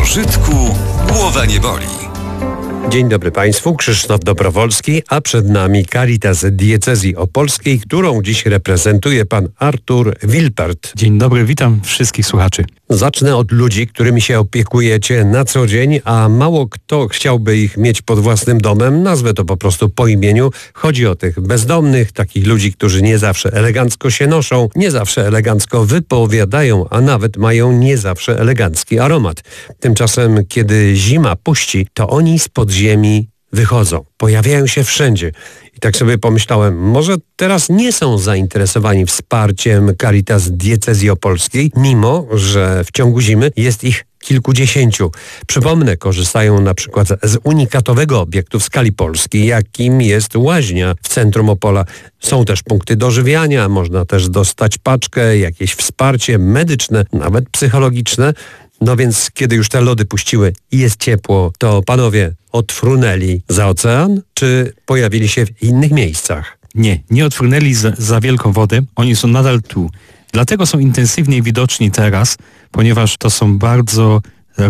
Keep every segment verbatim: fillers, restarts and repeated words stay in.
użytku głowa nie boli. Dzień dobry Państwu, Krzysztof Dobrowolski, a przed nami Caritas Diecezji Opolskiej, którą dziś reprezentuje pan Artur Wilpert. Dzień dobry, witam wszystkich słuchaczy. Zacznę od ludzi, którymi się opiekujecie na co dzień, a mało kto chciałby ich mieć pod własnym domem. Nazwę to po prostu po imieniu. Chodzi o tych bezdomnych, takich ludzi, którzy nie zawsze elegancko się noszą, nie zawsze elegancko wypowiadają, a nawet mają nie zawsze elegancki aromat. Tymczasem, kiedy zima puści, to oni spod ziemi wychodzą, pojawiają się wszędzie. I tak sobie pomyślałem, może teraz nie są zainteresowani wsparciem Caritas Diecezji Opolskiej, mimo że w ciągu zimy jest ich kilkudziesięciu. Przypomnę, korzystają na przykład z unikatowego obiektu w skali Polski, jakim jest łaźnia w centrum Opola. Są też punkty dożywiania, można też dostać paczkę, jakieś wsparcie medyczne, nawet psychologiczne. No więc kiedy już te lody puściły i jest ciepło, to panowie odfrunęli za ocean, czy pojawili się w innych miejscach? Nie, nie odfrunęli za, za wielką wodę, oni są nadal tu. Dlatego są intensywniej widoczni teraz, ponieważ to są bardzo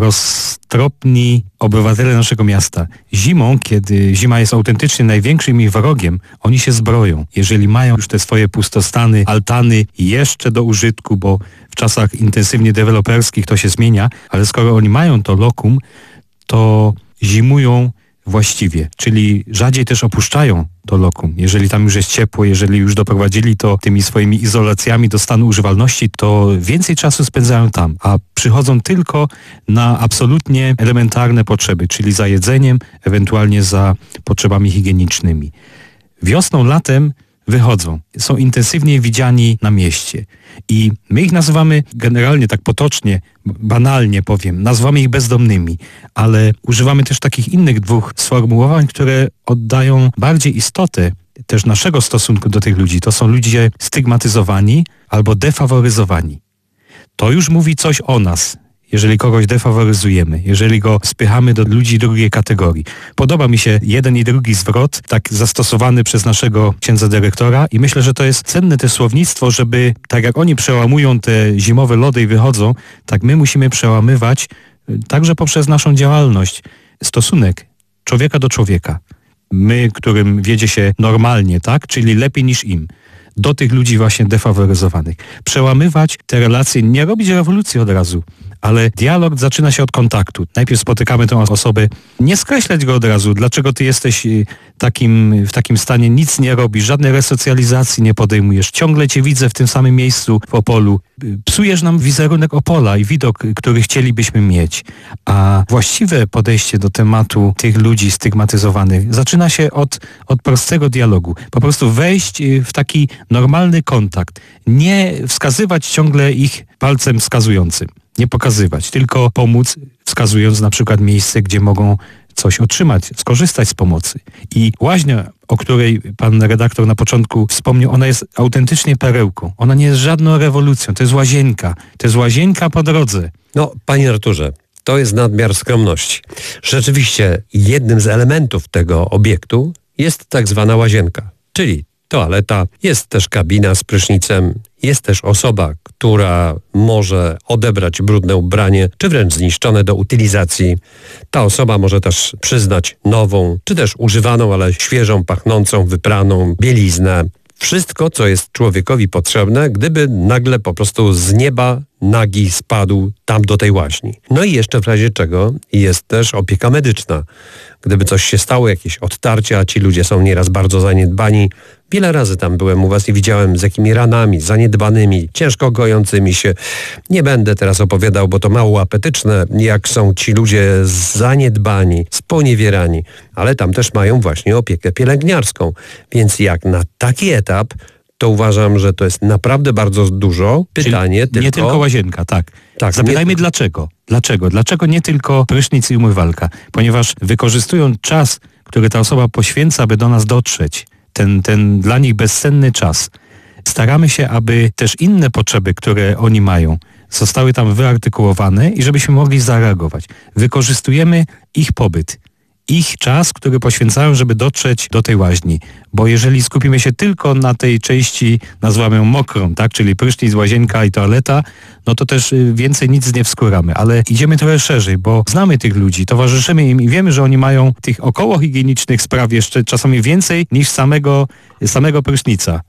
roztropni obywatele naszego miasta. Zimą, kiedy zima jest autentycznie największym ich wrogiem, oni się zbroją. Jeżeli mają już te swoje pustostany, altany jeszcze do użytku, bo w czasach intensywnie deweloperskich to się zmienia, ale skoro oni mają to lokum, to zimują właściwie, czyli rzadziej też opuszczają to lokum. Jeżeli tam już jest ciepło, jeżeli już doprowadzili to tymi swoimi izolacjami do stanu używalności, to więcej czasu spędzają tam, a przychodzą tylko na absolutnie elementarne potrzeby, czyli za jedzeniem, ewentualnie za potrzebami higienicznymi. Wiosną, latem wychodzą, są intensywnie widziani na mieście i my ich nazywamy generalnie tak potocznie, banalnie powiem, nazywamy ich bezdomnymi, ale używamy też takich innych dwóch sformułowań, które oddają bardziej istotę też naszego stosunku do tych ludzi. To są ludzie stygmatyzowani albo defaworyzowani. To już mówi coś o nas, jeżeli kogoś defaworyzujemy, jeżeli go spychamy do ludzi drugiej kategorii. Podoba mi się jeden i drugi zwrot, tak zastosowany przez naszego księdza dyrektora i myślę, że to jest cenne też słownictwo, żeby tak jak oni przełamują te zimowe lody i wychodzą, tak my musimy przełamywać także poprzez naszą działalność stosunek człowieka do człowieka. My, którym wiedzie się normalnie, tak, czyli lepiej niż im, do tych ludzi właśnie defaworyzowanych. Przełamywać te relacje, nie robić rewolucji od razu, ale dialog zaczyna się od kontaktu. Najpierw spotykamy tę osobę, nie skreślać go od razu, dlaczego ty jesteś takim, w takim stanie, nic nie robisz, żadnej resocjalizacji nie podejmujesz, ciągle cię widzę w tym samym miejscu w Opolu. Psujesz nam wizerunek Opola i widok, który chcielibyśmy mieć. A właściwe podejście do tematu tych ludzi stygmatyzowanych zaczyna się od, od prostego dialogu. Po prostu wejść w taki normalny kontakt. Nie wskazywać ciągle ich palcem wskazującym. Nie pokazywać, tylko pomóc, wskazując na przykład miejsce, gdzie mogą coś otrzymać, skorzystać z pomocy. I łaźnia, o której pan redaktor na początku wspomniał, ona jest autentycznie perełką. Ona nie jest żadną rewolucją, to jest łazienka. To jest łazienka po drodze. No, panie Arturze, to jest nadmiar skromności. Rzeczywiście jednym z elementów tego obiektu jest tak zwana łazienka, czyli toaleta, jest też kabina z prysznicem, jest też osoba, która może odebrać brudne ubranie, czy wręcz zniszczone do utylizacji. Ta osoba może też przyznać nową, czy też używaną, ale świeżą, pachnącą, wypraną bieliznę. Wszystko, co jest człowiekowi potrzebne, gdyby nagle po prostu z nieba nagi spadł tam do tej łaźni. No i jeszcze w razie czego jest też opieka medyczna. Gdyby coś się stało, jakieś odtarcia, ci ludzie są nieraz bardzo zaniedbani. Wiele razy tam byłem u was i widziałem, z jakimi ranami zaniedbanymi, ciężko gojącymi się. Nie będę teraz opowiadał, bo to mało apetyczne, jak są ci ludzie zaniedbani, sponiewierani, ale tam też mają właśnie opiekę pielęgniarską. Więc jak na taki etap, to uważam, że to jest naprawdę bardzo dużo. Pytanie Czyli tylko... Nie tylko łazienka, tak. tak Zapytajmy nie... dlaczego. Dlaczego? Dlaczego nie tylko prysznic i umywalka? Ponieważ wykorzystując czas, który ta osoba poświęca, by do nas dotrzeć, ten, ten dla nich bezcenny czas, staramy się, aby też inne potrzeby, które oni mają, zostały tam wyartykułowane i żebyśmy mogli zareagować. Wykorzystujemy ich pobyt, ich czas, który poświęcają, żeby dotrzeć do tej łaźni. Bo jeżeli skupimy się tylko na tej części, nazwamy ją mokrą, tak, czyli prysznic, łazienka i toaleta, no to też więcej nic nie wskóramy. Ale idziemy trochę szerzej, bo znamy tych ludzi, towarzyszymy im i wiemy, że oni mają tych okołohigienicznych spraw jeszcze czasami więcej niż samego, samego prysznica.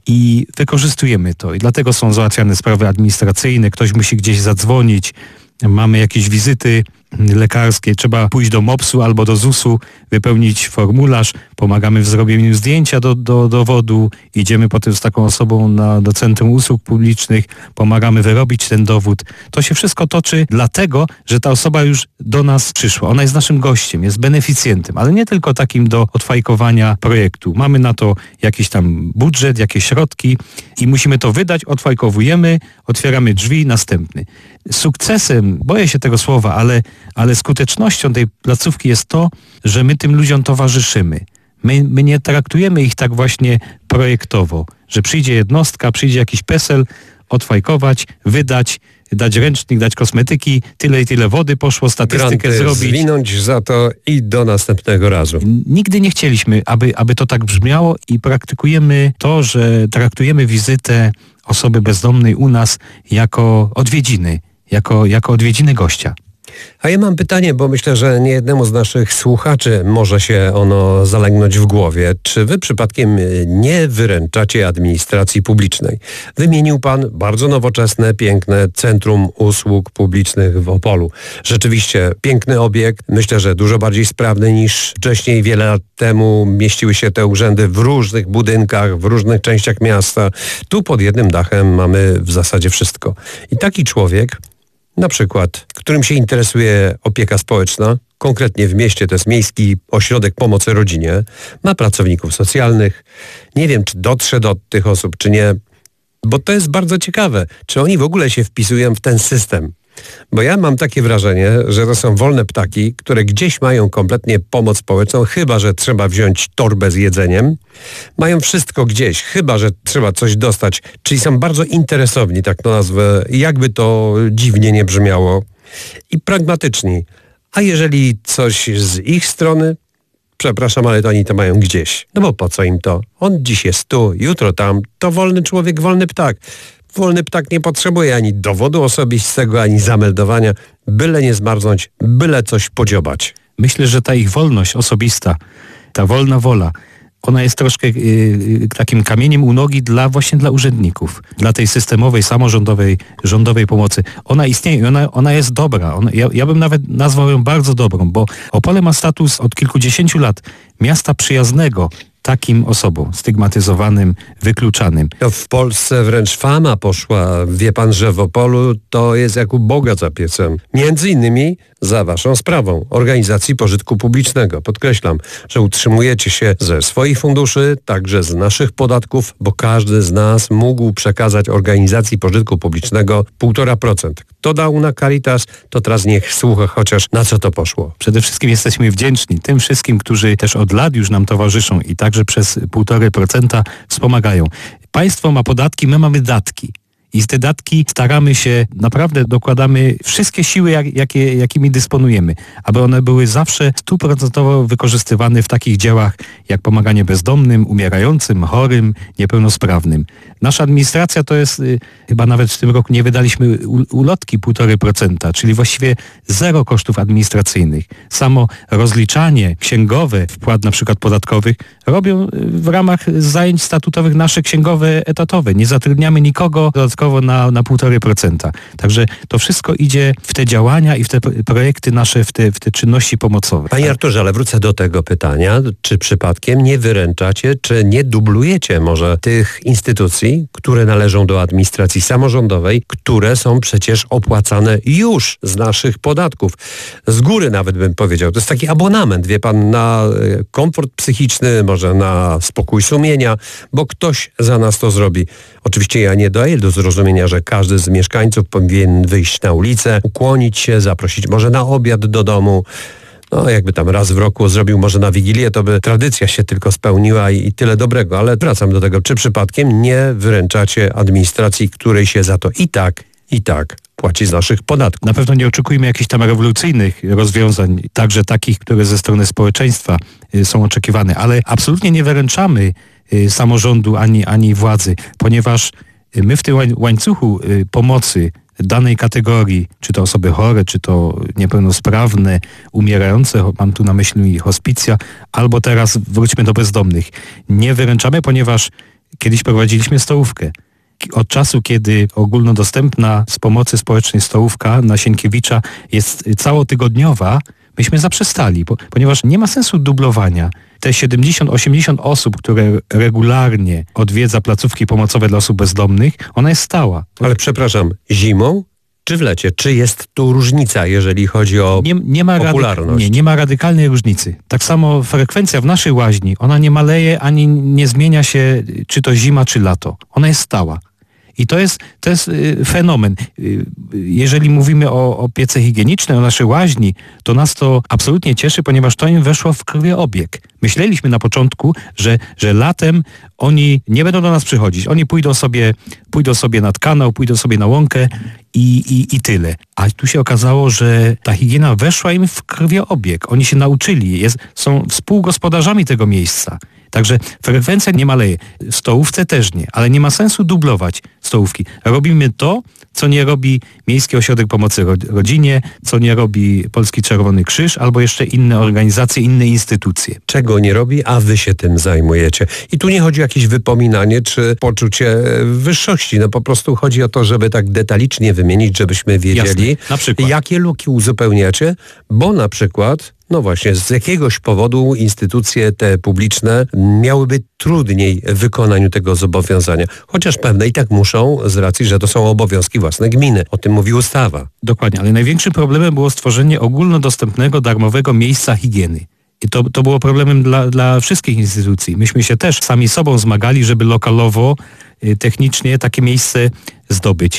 I wykorzystujemy to. I dlatego są załatwiane sprawy administracyjne, ktoś musi gdzieś zadzwonić, mamy jakieś wizyty lekarskie, trzeba pójść do mopsu albo do zusu, wypełnić formularz, pomagamy w zrobieniu zdjęcia do, do dowodu, idziemy potem z taką osobą na, do Centrum Usług Publicznych, pomagamy wyrobić ten dowód. To się wszystko toczy dlatego, że ta osoba już do nas przyszła. Ona jest naszym gościem, jest beneficjentem, ale nie tylko takim do odfajkowania projektu. Mamy na to jakiś tam budżet, jakieś środki i musimy to wydać, odfajkowujemy, otwieramy drzwi, następny. Sukcesem, boję się tego słowa, ale, ale skutecznością tej placówki jest to, że my tym ludziom towarzyszymy. My, my nie traktujemy ich tak właśnie projektowo, że przyjdzie jednostka, przyjdzie jakiś PESEL, odfajkować, wydać, dać ręcznik, dać kosmetyki, tyle i tyle wody poszło, statystykę Granty zrobić. zwinąć za to i do następnego razu. Nigdy nie chcieliśmy, aby, aby to tak brzmiało i praktykujemy to, że traktujemy wizytę osoby bezdomnej u nas jako odwiedziny, jako, jako odwiedziny gościa. A ja mam pytanie, bo myślę, że niejednemu z naszych słuchaczy może się ono zalęgnąć w głowie. Czy wy przypadkiem nie wyręczacie administracji publicznej? Wymienił pan bardzo nowoczesne, piękne Centrum Usług Publicznych w Opolu. Rzeczywiście piękny obiekt, myślę, że dużo bardziej sprawny niż wcześniej. Wiele lat temu mieściły się te urzędy w różnych budynkach, w różnych częściach miasta. Tu pod jednym dachem mamy w zasadzie wszystko. I taki człowiek, na przykład, którym się interesuje opieka społeczna, konkretnie w mieście, to jest Miejski Ośrodek Pomocy Rodzinie, ma pracowników socjalnych. Nie wiem, czy dotrze do tych osób, czy nie, bo to jest bardzo ciekawe, czy oni w ogóle się wpisują w ten system. Bo ja mam takie wrażenie, że to są wolne ptaki, które gdzieś mają kompletnie pomoc społeczną, chyba że trzeba wziąć torbę z jedzeniem. Mają wszystko gdzieś, chyba że trzeba coś dostać. Czyli są bardzo interesowni, tak to nazwę, jakby to dziwnie nie brzmiało. I pragmatyczni. A jeżeli coś z ich strony, przepraszam, ale to oni to mają gdzieś. No bo po co im to? On dziś jest tu, jutro tam. To wolny człowiek, wolny ptak. Wolny ptak nie potrzebuje ani dowodu osobistego, ani zameldowania, byle nie zmarznąć, byle coś podziobać. Myślę, że ta ich wolność osobista, ta wolna wola, ona jest troszkę yy, takim kamieniem u nogi dla właśnie dla urzędników, dla tej systemowej, samorządowej, rządowej pomocy. Ona istnieje i ona, ona jest dobra. Ona, ja, ja bym nawet nazwał ją bardzo dobrą, bo Opole ma status od kilkudziesięciu lat miasta przyjaznego takim osobom, stygmatyzowanym, wykluczanym. To w Polsce wręcz fama poszła. Wie pan, że w Opolu to jest jak u Boga za piecem. Między innymi za waszą sprawą organizacji pożytku publicznego. Podkreślam, że utrzymujecie się ze swoich funduszy, także z naszych podatków, bo każdy z nas mógł przekazać organizacji pożytku publicznego półtora procent. Kto dał na Caritas, to teraz niech słucha chociaż na co to poszło. Przede wszystkim jesteśmy wdzięczni tym wszystkim, którzy też od lat już nam towarzyszą i także przez półtora procenta wspomagają. Państwo ma podatki, my mamy datki. I z te datki staramy się, naprawdę dokładamy wszystkie siły, jak, jakie, jakimi dysponujemy, aby one były zawsze stuprocentowo wykorzystywane w takich działach jak pomaganie bezdomnym, umierającym, chorym, niepełnosprawnym. Nasza administracja to jest, y, chyba nawet w tym roku nie wydaliśmy u, ulotki półtora procenta, czyli właściwie zero kosztów administracyjnych. Samo rozliczanie księgowe wpłat na przykład podatkowych robią w ramach zajęć statutowych nasze księgowe etatowe. Nie zatrudniamy nikogo dodatkowo na, na półtora procenta. Także to wszystko idzie w te działania i w te projekty nasze, w te, w te czynności pomocowe. Panie Arturze, ale wrócę do tego pytania. Czy przypadkiem nie wyręczacie, czy nie dublujecie może tych instytucji, które należą do administracji samorządowej, które są przecież opłacane już z naszych podatków. Z góry nawet bym powiedział. To jest taki abonament, wie pan, na komfort psychiczny, może na spokój sumienia, bo ktoś za nas to zrobi. Oczywiście ja nie daję do zrozumienia, że każdy z mieszkańców powinien wyjść na ulicę, ukłonić się, zaprosić może na obiad do domu. No jakby tam raz w roku zrobił może na Wigilię, to by tradycja się tylko spełniła i, i tyle dobrego. Ale wracam do tego, czy przypadkiem nie wyręczacie administracji, której się za to i tak i tak płaci z naszych podatków. Na pewno nie oczekujmy jakichś tam rewolucyjnych rozwiązań, także takich, które ze strony społeczeństwa y, są oczekiwane, ale absolutnie nie wyręczamy y, samorządu ani, ani władzy, ponieważ y, my w tym łańcuchu y, pomocy danej kategorii, czy to osoby chore, czy to niepełnosprawne, umierające, mam tu na myśli hospicja, albo teraz wróćmy do bezdomnych. Nie wyręczamy, ponieważ kiedyś prowadziliśmy stołówkę. Od czasu, kiedy ogólnodostępna z pomocy społecznej stołówka na Sienkiewicza jest całotygodniowa, myśmy zaprzestali, bo, ponieważ nie ma sensu dublowania. Te siedemdziesiąt osiemdziesiąt osób, które regularnie odwiedza placówki pomocowe dla osób bezdomnych, ona jest stała. Ale przepraszam, zimą czy w lecie? Czy jest tu różnica, jeżeli chodzi o nie, nie ma popularność? Rady, nie, nie ma radykalnej różnicy. Tak samo frekwencja w naszej łaźni, ona nie maleje ani nie zmienia się, czy to zima, czy lato. Ona jest stała. I to jest, to jest y, fenomen. Y, jeżeli mówimy o opiece higienicznej, o naszej łaźni, to nas to absolutnie cieszy, ponieważ to im weszło w krwiobieg. Myśleliśmy na początku, że, że latem oni nie będą do nas przychodzić. Oni pójdą sobie, pójdą sobie nad kanał, pójdą sobie na łąkę i, i, i tyle. A tu się okazało, że ta higiena weszła im w krwiobieg. Oni się nauczyli, jest, są współgospodarzami tego miejsca. Także frekwencja nie maleje. W stołówce też nie, ale nie ma sensu dublować stołówki. Robimy to, co nie robi Miejski Ośrodek Pomocy Rodzinie, co nie robi Polski Czerwony Krzyż, albo jeszcze inne organizacje, inne instytucje. Czego nie robi, a wy się tym zajmujecie. I tu nie chodzi o jakieś wypominanie czy poczucie wyższości. No po prostu chodzi o to, żeby tak detalicznie wymienić, żebyśmy wiedzieli, Jasne. Na przykład. jakie luki uzupełniacie, bo na przykład no właśnie, z jakiegoś powodu instytucje te publiczne miałyby trudniej w wykonaniu tego zobowiązania. Chociaż pewne i tak muszą, z racji, że to są obowiązki własne gminy. O tym mówi ustawa. Dokładnie, ale największym problemem było stworzenie ogólnodostępnego, darmowego miejsca higieny. I to, to było problemem dla, dla wszystkich instytucji. Myśmy się też sami sobą zmagali, żeby lokalowo, y, technicznie takie miejsce zdobyć.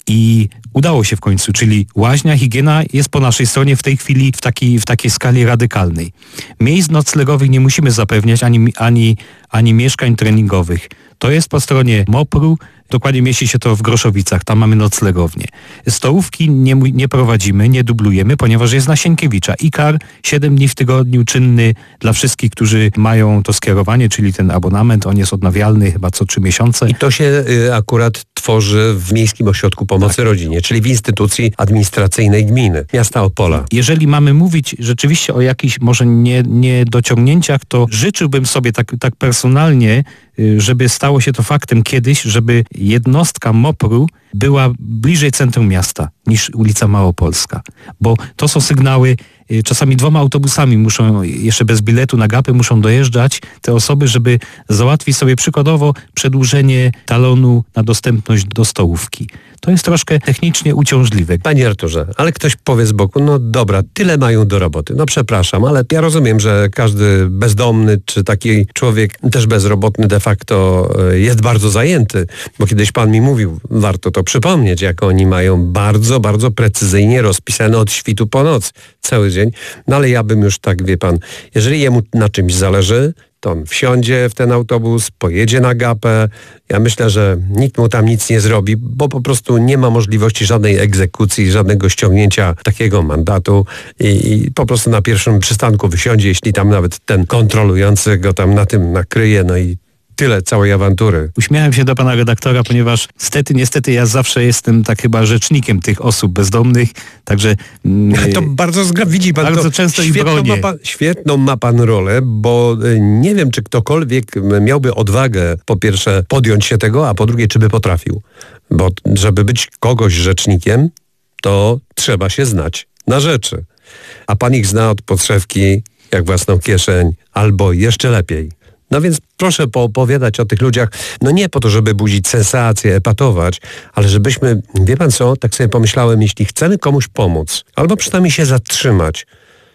I udało się w końcu, czyli łaźnia, higiena jest po naszej stronie w tej chwili w, taki, w takiej skali radykalnej. Miejsc noclegowych nie musimy zapewniać, ani, ani, ani mieszkań treningowych. To jest po stronie MOPR-u, dokładnie mieści się to w Groszowicach, tam mamy noclegownię. Stołówki nie, nie prowadzimy, nie dublujemy, ponieważ jest na Sienkiewicza. I K A R siedem dni w tygodniu czynny dla wszystkich, którzy mają to skierowanie, czyli ten abonament, on jest odnawialny chyba co trzy miesiące. I to się y, akurat tworzy w Miejskim Ośrodku Pomocy tak. Rodzinie, czyli w instytucji administracyjnej gminy, miasta Opola. Jeżeli mamy mówić rzeczywiście o jakichś może nie, niedociągnięciach, to życzyłbym sobie tak, tak personalnie, żeby stało się to faktem kiedyś, żeby jednostka MOPR-u była bliżej centrum miasta niż ulica Małopolska. Bo to są sygnały, czasami dwoma autobusami muszą, jeszcze bez biletu na gapę muszą dojeżdżać te osoby, żeby załatwić sobie przykładowo przedłużenie talonu na dostępność do stołówki. To jest troszkę technicznie uciążliwe. Panie Arturze, ale ktoś powie z boku, no dobra, tyle mają do roboty. No przepraszam, ale ja rozumiem, że każdy bezdomny, czy taki człowiek też bezrobotny de facto jest bardzo zajęty, bo kiedyś pan mi mówił, warto to przypomnieć, jak oni mają bardzo, bardzo precyzyjnie rozpisane od świtu po noc cały dzień. No ale ja bym już tak, wie pan, jeżeli jemu na czymś zależy, to on wsiądzie w ten autobus, pojedzie na gapę. Ja myślę, że nikt mu tam nic nie zrobi, bo po prostu nie ma możliwości żadnej egzekucji, żadnego ściągnięcia takiego mandatu i, i po prostu na pierwszym przystanku wysiądzie, jeśli tam nawet ten kontrolujący go tam na tym nakryje, no i tyle całej awantury. Uśmiałem się do pana redaktora, ponieważ niestety, niestety ja zawsze jestem tak chyba rzecznikiem tych osób bezdomnych, także... Yy, to bardzo zgra... widzi pan, bardzo to często i świetną bronię. Ma pan, świetną ma pan rolę, bo y, nie wiem, czy ktokolwiek miałby odwagę po pierwsze podjąć się tego, a po drugie, czy by potrafił. Bo żeby być kogoś rzecznikiem, to trzeba się znać na rzeczy. A pan ich zna od podszewki, jak własną kieszeń, albo jeszcze lepiej. No więc proszę poopowiadać o tych ludziach, no nie po to, żeby budzić sensację, epatować, ale żebyśmy, wie pan co, tak sobie pomyślałem, jeśli chcemy komuś pomóc, albo przynajmniej się zatrzymać,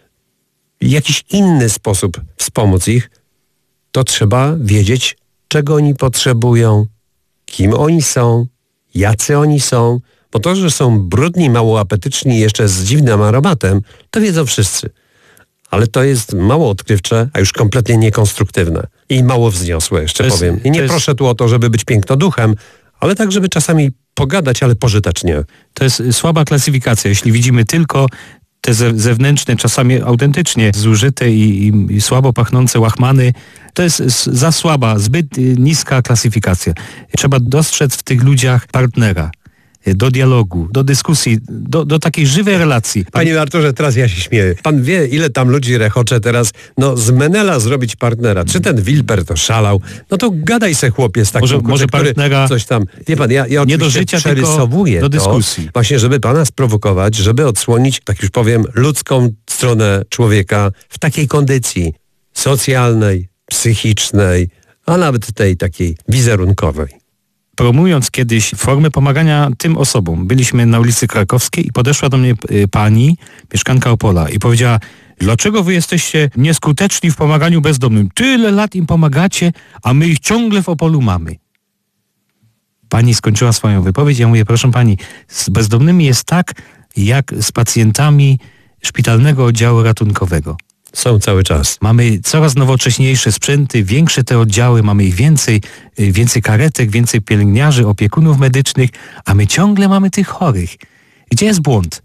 w jakiś inny sposób wspomóc ich, to trzeba wiedzieć, czego oni potrzebują, kim oni są, jacy oni są, bo to, że są brudni, mało apetyczni i jeszcze z dziwnym aromatem, to wiedzą wszyscy. Ale to jest mało odkrywcze, a już kompletnie niekonstruktywne. I mało wzniosłe, jeszcze jest, powiem. I nie jest... proszę tu o to, żeby być pięknoduchem, ale tak, żeby czasami pogadać, ale pożytecznie. To jest słaba klasyfikacja. Jeśli widzimy tylko te zewnętrzne, czasami autentycznie zużyte i, i, i słabo pachnące łachmany, to jest za słaba, zbyt niska klasyfikacja. Trzeba dostrzec w tych ludziach partnera, do dialogu, do dyskusji, do, do takiej żywej relacji. Pan... Panie Arturze, teraz ja się śmieję. Pan wie, ile tam ludzi rechocze teraz, no z Menela zrobić partnera. Czy ten Wilper to szalał? No to gadaj se, chłopie, z takim Może, kurczę, może partnera coś tam. Wie pan, ja, ja nie do oczywiście życia, przerysowuję tylko do to, dyskusji. właśnie, żeby pana sprowokować, żeby odsłonić, tak już powiem, ludzką stronę człowieka w takiej kondycji socjalnej, psychicznej, a nawet tej takiej wizerunkowej. Promując kiedyś formę pomagania tym osobom. Byliśmy na ulicy Krakowskiej i podeszła do mnie pani, mieszkanka Opola i powiedziała: dlaczego wy jesteście nieskuteczni w pomaganiu bezdomnym? Tyle lat im pomagacie, a my ich ciągle w Opolu mamy. Pani skończyła swoją wypowiedź. Ja mówię: proszę pani, z bezdomnymi jest tak, jak z pacjentami szpitalnego oddziału ratunkowego. Są cały czas. Mamy coraz nowocześniejsze sprzęty, większe te oddziały, mamy ich więcej, więcej karetek, więcej pielęgniarzy, opiekunów medycznych, a my ciągle mamy tych chorych. Gdzie jest błąd?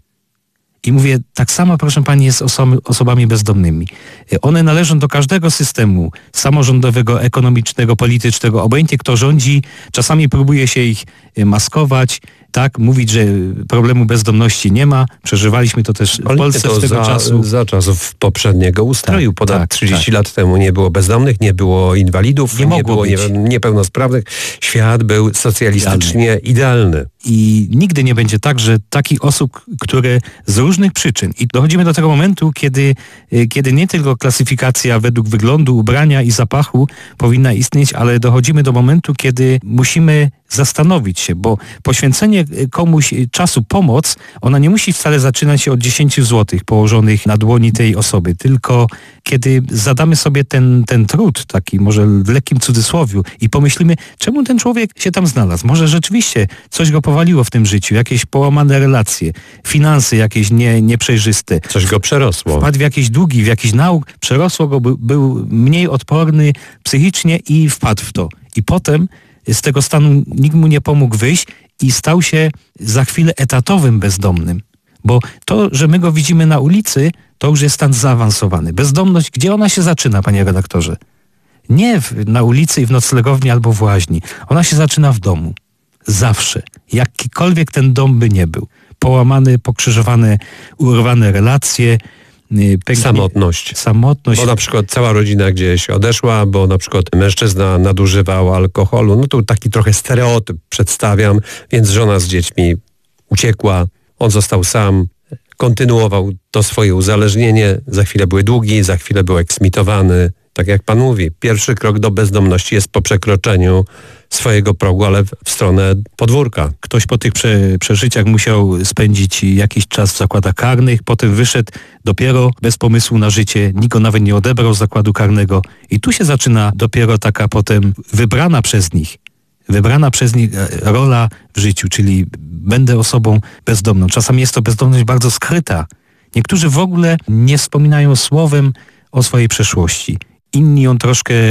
I mówię, tak samo, proszę pani, jest osoby, osobami bezdomnymi. One należą do każdego systemu samorządowego, ekonomicznego, politycznego. Obojętnie kto rządzi, czasami próbuje się ich maskować, tak, mówić, że problemu bezdomności nie ma. Przeżywaliśmy to też w Ale Polsce to z tego za, czasu. Za czasów poprzedniego ustroju. Tak, Ponad tak, trzydzieści tak. lat temu nie było bezdomnych, nie było inwalidów, Nie nie, mogło było nie, być. niepełnosprawnych. Świat był socjalistycznie idealny. I nigdy nie będzie tak, że takich osób, które z różnych przyczyn, i dochodzimy do tego momentu, kiedy, kiedy nie tylko klasyfikacja według wyglądu, ubrania i zapachu powinna istnieć, ale dochodzimy do momentu, kiedy musimy zastanowić się, bo poświęcenie komuś czasu, pomoc, ona nie musi wcale zaczynać się od dziesięć złotych położonych na dłoni tej osoby, tylko kiedy zadamy sobie ten, ten trud, taki może w lekkim cudzysłowiu i pomyślimy, czemu ten człowiek się tam znalazł. Może rzeczywiście coś go powaliło w tym życiu, jakieś połamane relacje, finanse jakieś nie, nieprzejrzyste. Coś go przerosło. Wpadł w jakieś długi, w jakiś nauk, przerosło go, był, był mniej odporny psychicznie i wpadł w to. I potem z tego stanu nikt mu nie pomógł wyjść i stał się za chwilę etatowym bezdomnym. Bo to, że my go widzimy na ulicy, to już jest stan zaawansowany. Bezdomność, gdzie ona się zaczyna, panie redaktorze? Nie w, na ulicy i w noclegowni albo w łaźni. Ona się zaczyna w domu. Zawsze. Jakikolwiek ten dom by nie był. Połamane, pokrzyżowane, urwane relacje, Pęknie, samotność. Samotność. Bo na przykład cała rodzina gdzieś odeszła, bo na przykład mężczyzna nadużywał alkoholu. No to taki trochę stereotyp przedstawiam, więc żona z dziećmi uciekła, on został sam, kontynuował to swoje uzależnienie, za chwilę były długi, za chwilę był eksmitowany. Tak jak pan mówi, pierwszy krok do bezdomności jest po przekroczeniu swojego progu, ale w stronę podwórka. Ktoś po tych prze, przeżyciach musiał spędzić jakiś czas w zakładach karnych, potem wyszedł dopiero bez pomysłu na życie, nikt go nawet nie odebrał z zakładu karnego i tu się zaczyna dopiero taka potem wybrana przez nich, wybrana przez nich rola w życiu, czyli będę osobą bezdomną. Czasami jest to bezdomność bardzo skryta. Niektórzy w ogóle nie wspominają słowem o swojej przeszłości. Inni ją troszkę